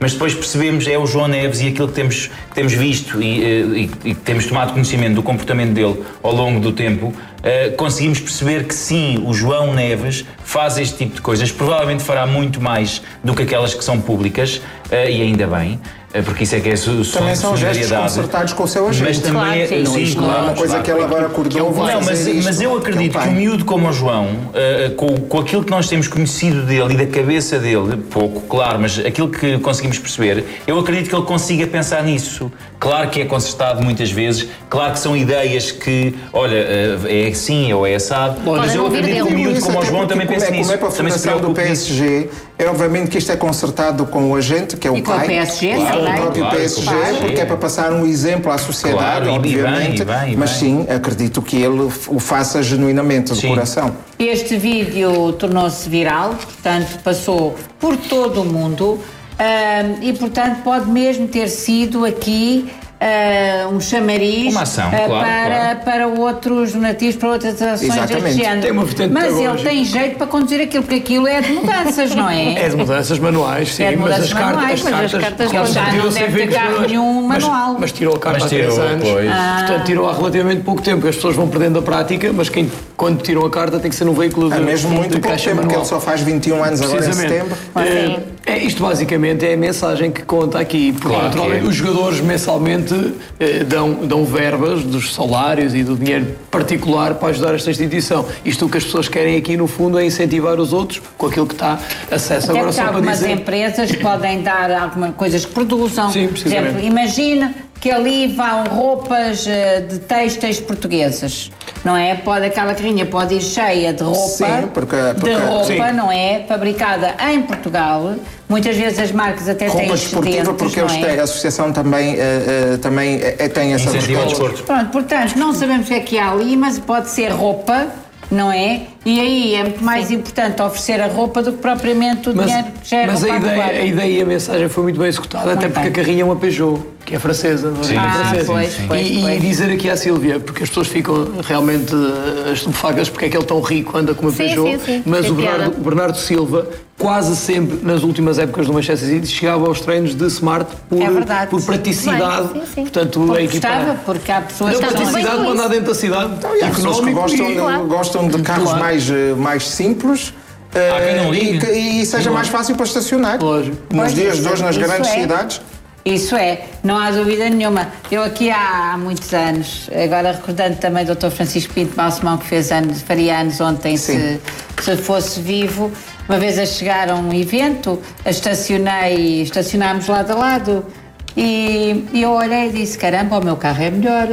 mas depois percebemos, é o João Neves e aquilo que temos visto e que temos tomado conhecimento do comportamento dele ao longo do tempo, conseguimos perceber que sim, o João Neves faz este tipo de coisas, provavelmente fará muito mais do que aquelas que são públicas, e ainda bem, porque isso é que é também são gestos concertados com o seu agente. Mas também claro, não é uma coisa que ele agora acordou. Não, mas eu acredito que um miúdo como o João, com aquilo que nós temos conhecido dele e da cabeça dele, pouco, claro, mas aquilo que conseguimos perceber, eu acredito que ele consiga pensar nisso. Claro que é concertado muitas vezes, claro que são ideias que, olha, é assim ou é assado, mas eu acredito que um miúdo como o João também pensa nisso. Como é para a fundação do PSG, é obviamente que isto é concertado com o agente, que é o pai. Com o PSG, o próprio PSG, porque é para passar um exemplo à sociedade, obviamente. Mas sim, acredito que ele o faça genuinamente, de coração. Este vídeo tornou-se viral, portanto, passou por todo o mundo e, portanto, pode mesmo ter sido aqui um chamariz uma ação, para outros donativos, para outras ações deste género. Mas ele tem jeito para conduzir aquilo, porque aquilo é de mudanças, não é? É de mudanças manuais, sim, mas as cartas ele já não deve ter carro nenhum manual. Mas tirou a carta há 3 anos, portanto tirou há relativamente pouco tempo, as pessoas vão perdendo a prática, mas quando tiram a carta tem que ser num veículo de mesmo muito pouco tempo, porque ele só faz 21 anos agora em setembro. Isto basicamente é a mensagem que conta aqui, porque naturalmente os jogadores mensalmente dão verbas dos salários e do dinheiro particular para ajudar esta instituição. Isto o que as pessoas querem aqui no fundo é incentivar os outros com aquilo que está acesso. Agora só para dizer, algumas empresas podem dar algumas coisas que produzam. Sim, por exemplo, imagina que ali vão roupas de têxteis portuguesas, não é? Aquela carrinha pode ir cheia de roupa, sim, não é? Fabricada em Portugal. Muitas vezes as marcas até têm excedentes, porque eles têm, a associação também tem essa resposta. Pronto, portanto, não sabemos o que é há ali, mas pode ser roupa, não é? E aí é muito mais importante oferecer a roupa do que propriamente o dinheiro que já é Mas a ideia e a mensagem foi muito bem executada, até porque a carrinha é uma Peugeot, que é francesa. E dizer aqui à Sílvia, porque as pessoas ficam realmente estupefatas porque é que ele tão rico anda com uma Peugeot, mas o Bernardo Silva quase sempre, nas últimas épocas do Manchester City, chegava aos treinos de Smart por praticidade. Portanto, a equipa... porque há pessoas que praticidade para andar dentro da cidade. Há pessoas que gostam de carros mais simples e seja mais fácil para estacionar. Nos dias de hoje, nas grandes cidades. Isso não há dúvida nenhuma. Eu aqui há muitos anos, agora recordando também o Dr. Francisco Pinto Balsemão, que faria anos ontem, se fosse vivo, uma vez a chegar a um evento, estacionámos lado a lado. E eu olhei e disse, caramba, o meu carro é melhor.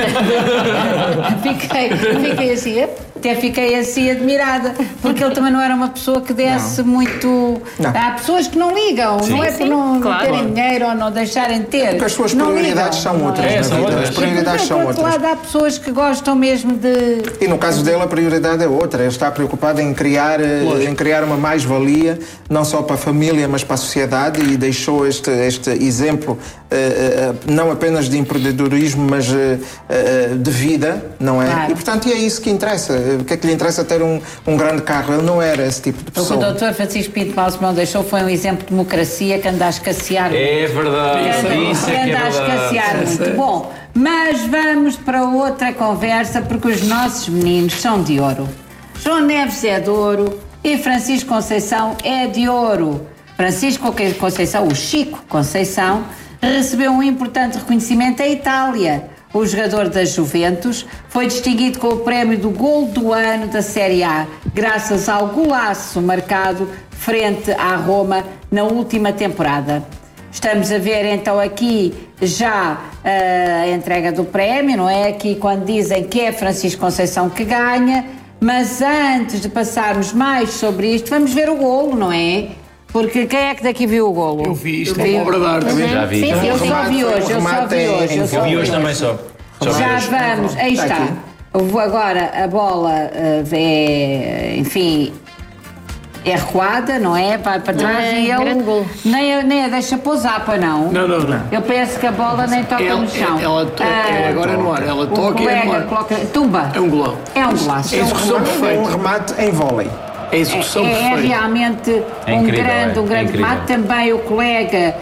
Fiquei assim, até fiquei assim admirada, porque ele também não era uma pessoa que desse muito... Há pessoas que não ligam, não é por não terem dinheiro ou não deixarem de ter. Porque as suas prioridades são outras na vida. As prioridades são outras. Por outro lado, há pessoas que gostam mesmo de... E no caso dele a prioridade é outra. Ele está preocupado em criar uma mais-valia, não só para a família, mas para a sociedade, e deixou este exemplo não apenas de empreendedorismo, mas de vida, não é? Claro. E portanto é isso que interessa. O que é que lhe interessa ter um grande carro? Ele não era esse tipo de pessoa. O que o Dr. Francisco Pinto Balsemão deixou foi um exemplo de democracia que anda a escassear. É verdade. Isso é que é verdade. Anda a escassear muito. Bom, mas vamos para outra conversa, porque os nossos meninos são de ouro. João Neves é de ouro e Francisco Conceição é de ouro. Francisco Conceição, o Chico Conceição, recebeu um importante reconhecimento em Itália. O jogador da Juventus foi distinguido com o prémio do Gol do Ano da Série A, graças ao golaço marcado frente à Roma na última temporada. Estamos a ver então aqui já a entrega do prémio, não é? Aqui quando dizem que é Francisco Conceição que ganha, mas antes de passarmos mais sobre isto, vamos ver o golo, não é? Porque quem é que daqui viu o golo? Eu vi, isto é uma obra de arte. Já vi. Sim, eu só vi hoje. Eu vi hoje também só. Já vamos, aí está. Agora a bola é recuada, não é? Para trás e ele nem a deixa pousar, para não. Não. Eu penso que a bola nem toca no chão. Ela agora é no ar, ela toca e é no ar. Tumba. É um golão. É um golaço. É execução perfeita. Um remate em vôlei. É execução perfeita. É realmente um grande remate. Também o colega